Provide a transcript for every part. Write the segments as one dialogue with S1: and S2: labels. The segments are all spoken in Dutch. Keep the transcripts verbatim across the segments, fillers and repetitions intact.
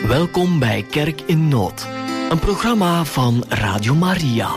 S1: Welkom bij Kerk in Nood, een programma van Radio Maria.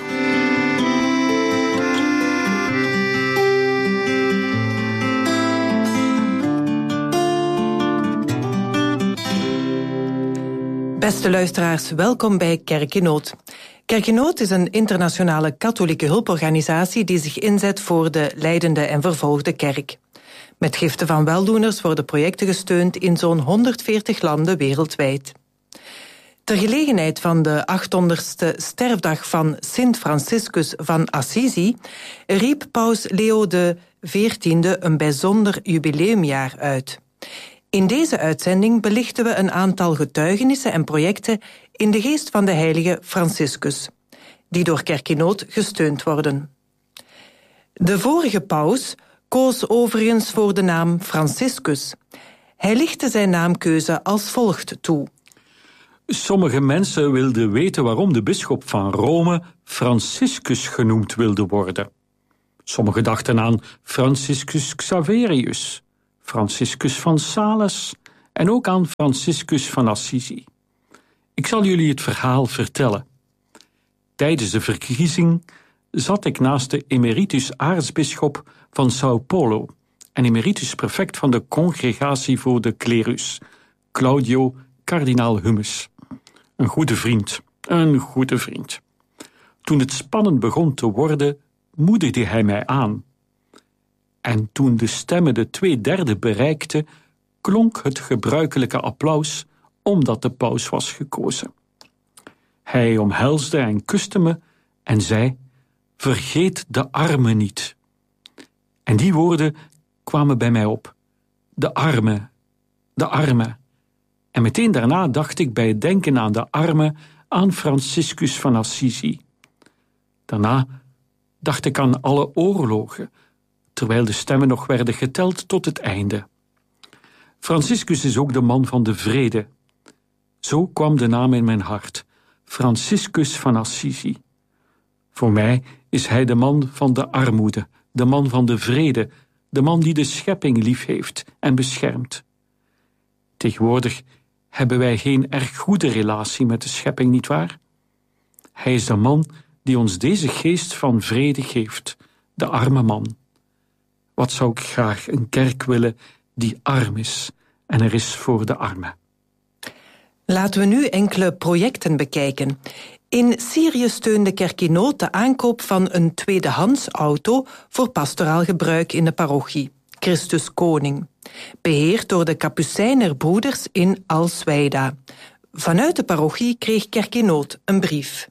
S2: Beste luisteraars, welkom bij Kerk in Nood. Kerk in Nood is een internationale katholieke hulporganisatie die zich inzet voor de lijdende en vervolgde kerk. Met giften van weldoeners worden projecten gesteund in zo'n honderdveertig landen wereldwijd. Ter gelegenheid van de achthonderdste sterfdag van Sint Franciscus van Assisi riep paus Leo de veertiende een bijzonder jubileumjaar uit. In deze uitzending belichten we een aantal getuigenissen en projecten in de geest van de heilige Franciscus, die door Kerk in Nood gesteund worden. De vorige paus koos overigens voor de naam Franciscus. Hij lichtte zijn naamkeuze als volgt toe.
S3: Sommige mensen wilden weten waarom de bisschop van Rome Franciscus genoemd wilde worden. Sommigen dachten aan Franciscus Xaverius, Franciscus van Sales en ook aan Franciscus van Assisi. Ik zal jullie het verhaal vertellen. Tijdens de verkiezing zat ik naast de emeritus aartsbisschop van São Paulo en emeritus prefect van de Congregatie voor de Clerus, Claudio kardinaal Hummes. Een goede vriend, een goede vriend. Toen het spannend begon te worden, moedigde hij mij aan. En toen de stemmen de twee derde bereikten, klonk het gebruikelijke applaus omdat de paus was gekozen. Hij omhelsde en kuste me en zei: vergeet de armen niet. En die woorden kwamen bij mij op. De armen, de armen. En meteen daarna dacht ik bij het denken aan de armen aan Franciscus van Assisi. Daarna dacht ik aan alle oorlogen, terwijl de stemmen nog werden geteld tot het einde. Franciscus is ook de man van de vrede. Zo kwam de naam in mijn hart, Franciscus van Assisi. Voor mij is hij de man van de armoede, de man van de vrede, de man die de schepping lief heeft en beschermt. Tegenwoordig hebben wij geen erg goede relatie met de schepping, nietwaar? Hij is de man die ons deze geest van vrede geeft, de arme man. Wat zou ik graag een kerk willen die arm is en er is voor de armen.
S2: Laten we nu enkele projecten bekijken. In Syrië steunde Kerk in Nood de aankoop van een tweedehands auto voor pastoraal gebruik in de parochie, Christus Koning, beheerd door de Kapucijnerbroeders in Al-Sweida. Vanuit de parochie kreeg Kerk in Nood een brief.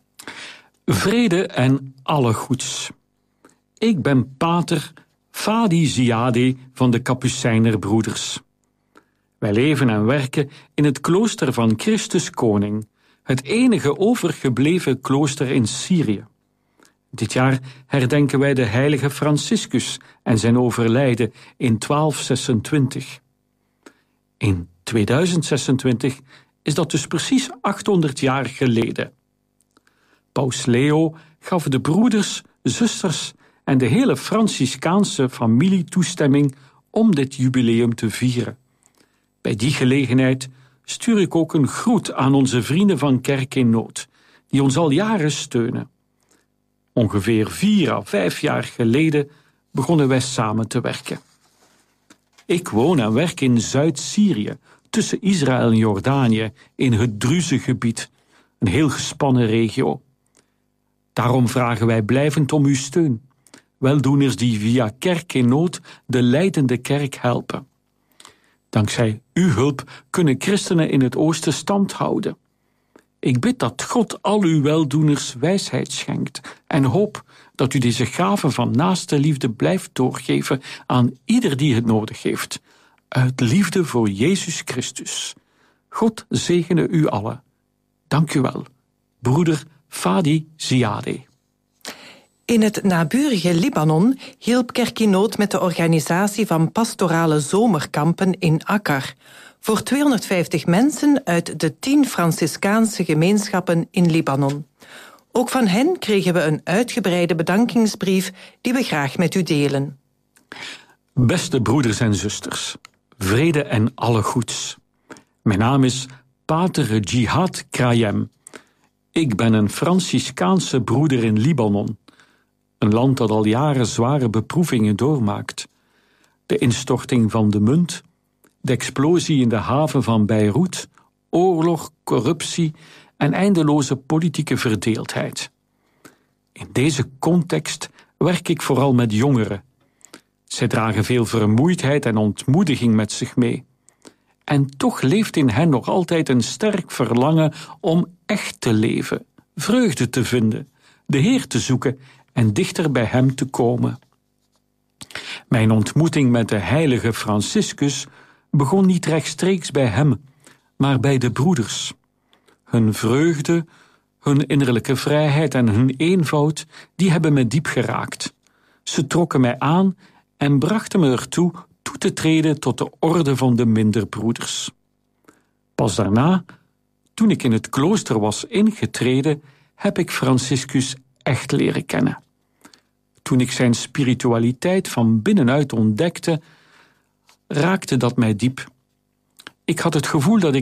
S3: Vrede en alle goeds. Ik ben pater Fadi Ziade van de Kapucijnerbroeders. Wij leven en werken in het klooster van Christus Koning, het enige overgebleven klooster in Syrië. Dit jaar herdenken wij de heilige Franciscus en zijn overlijden in twaalf zesentwintig. In tweeduizend zesentwintig is dat dus precies achthonderd jaar geleden. Paus Leo gaf de broeders, zusters en de hele Franciscaanse familie toestemming om dit jubileum te vieren. Bij die gelegenheid stuur ik ook een groet aan onze vrienden van Kerk in Nood, die ons al jaren steunen. Ongeveer vier à vijf jaar geleden begonnen wij samen te werken. Ik woon en werk in Zuid-Syrië, tussen Israël en Jordanië, in het Druze-gebied, een heel gespannen regio. Daarom vragen wij blijvend om uw steun, weldoeners die via Kerk in Nood de lijdende kerk helpen. Dankzij uw hulp kunnen christenen in het oosten stand houden. Ik bid dat God al uw weldoeners wijsheid schenkt en hoop dat u deze gave van naaste liefde blijft doorgeven aan ieder die het nodig heeft, uit liefde voor Jezus Christus. God zegene u allen. Dank u wel, broeder Fadi Ziade.
S2: In het naburige Libanon hielp Kerk in Nood met de organisatie van pastorale zomerkampen in Akkar voor tweehonderdvijftig mensen uit de tien Franciscaanse gemeenschappen in Libanon. Ook van hen kregen we een uitgebreide bedankingsbrief die we graag met u delen.
S3: Beste broeders en zusters, vrede en alle goeds. Mijn naam is Pater Jihad Krayem. Ik ben een Franciscaanse broeder in Libanon, een land dat al jaren zware beproevingen doormaakt. De instorting van de munt, de explosie in de haven van Beirut, oorlog, corruptie en eindeloze politieke verdeeldheid. In deze context werk ik vooral met jongeren. Zij dragen veel vermoeidheid en ontmoediging met zich mee. En toch leeft in hen nog altijd een sterk verlangen om echt te leven, vreugde te vinden, de Heer te zoeken en dichter bij Hem te komen. Mijn ontmoeting met de heilige Franciscus begon niet rechtstreeks bij hem, maar bij de broeders. Hun vreugde, hun innerlijke vrijheid en hun eenvoud, die hebben me diep geraakt. Ze trokken mij aan en brachten me ertoe toe te treden tot de orde van de minderbroeders. Pas daarna, toen ik in het klooster was ingetreden, heb ik Franciscus echt leren kennen. Toen ik zijn spiritualiteit van binnenuit ontdekte, raakte dat mij diep. Ik had het gevoel dat ik